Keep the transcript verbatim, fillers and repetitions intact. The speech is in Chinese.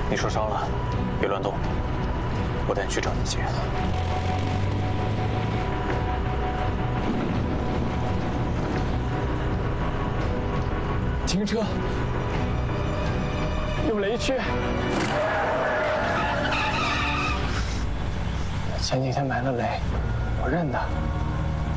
你受伤了，别乱动，我带你去找你姐。 停车！有雷区。前几天埋的雷，我认得。